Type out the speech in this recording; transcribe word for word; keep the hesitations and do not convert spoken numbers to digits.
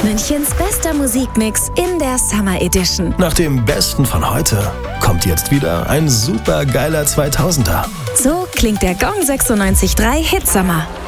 Münchens bester Musikmix in der Summer Edition. Nach dem Besten von heute kommt jetzt wieder ein super geiler zweitausender. So klingt der Gong sechsundneunzig Komma drei Hitsummer.